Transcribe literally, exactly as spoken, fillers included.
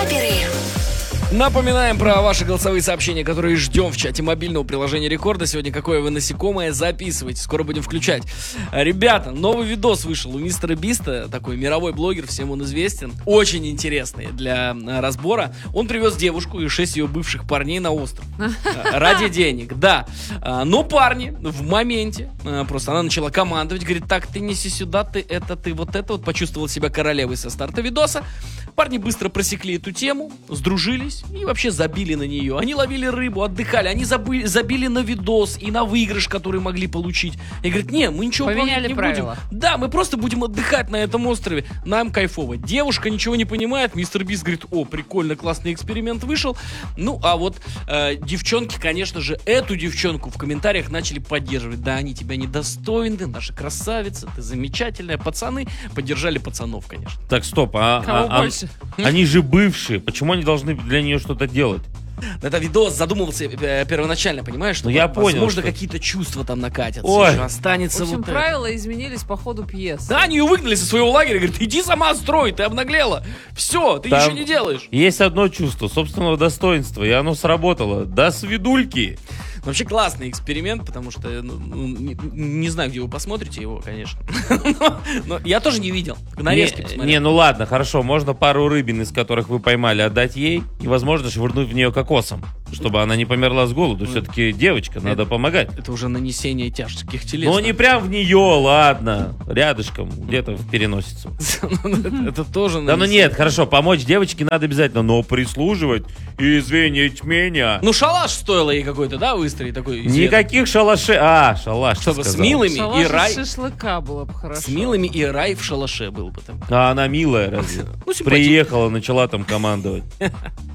Перерыв. Напоминаем про ваши голосовые сообщения, которые ждем в чате мобильного приложения Рекорда. Сегодня какое вы насекомое, записывайте, скоро будем включать. Ребята, новый видос вышел у мистера Биста, такой мировой блогер, всем он известен. Очень интересный для разбора. Он привез девушку и шесть ее бывших парней на остров. Ради денег, да. Но парни в моменте, просто она начала командовать, говорит, так, ты неси сюда, ты это, ты вот это, вот почувствовал себя королевой со старта видоса. Парни быстро просекли эту тему, сдружились и вообще забили на нее. Они ловили рыбу, отдыхали, они забыли, забили на видос и на выигрыш, который могли получить. И говорят, не, мы ничего поменяли не правила. будем. Да, мы просто будем отдыхать на этом острове. Нам кайфово. Девушка ничего не понимает. Мистер Бист говорит, о, прикольно, классный эксперимент вышел. Ну, а вот э, девчонки, конечно же, эту девчонку в комментариях начали поддерживать. Да, они тебя недостойны, наша красавица, ты замечательная. Пацаны поддержали пацанов, конечно. Так, стоп, а, Кого а, больше? а они же бывшие, почему они должны для нее что-то делать? Это видос задумывался э, первоначально, понимаешь, что Ну, я понял, возможно что- какие-то чувства там накатятся, Ой. еще В останется общем, вот это. правила изменились по ходу пьесы. Да, они ее выгнали со своего лагеря, говорят, иди сама строй, ты обнаглела. Все, ты Там ничего не делаешь. Есть одно чувство собственного достоинства, и оно сработало. До свидульки. Вообще классный эксперимент, потому что, ну, ну, не, не знаю, где вы посмотрите его, конечно. но, но я тоже не видел. Нарезки Не, посмотрел. не, ну ладно, хорошо, можно пару рыбин, из которых вы поймали, отдать ей, и, возможно, швырнуть в нее кокосом, чтобы она не померла с голоду. Все-таки девочка, надо помогать. Это уже нанесение тяжких телес. Ну, не прям в нее, ладно, рядышком, где-то в переносицу. Это тоже Да ну нанесение. нет, хорошо, помочь девочке надо обязательно, но прислуживать, извинить меня. Ну, шалаш стоило ей какой-то, да, выстроить такой? из Никаких шалашей. А, шалаш. ты Чтобы с сказал. милыми Шалаш и рай. из шашлыка было бы хорошо. С милыми и рай в шалаше был бы там. А она милая разве? Ну, симпатичная. Приехала, начала там командовать.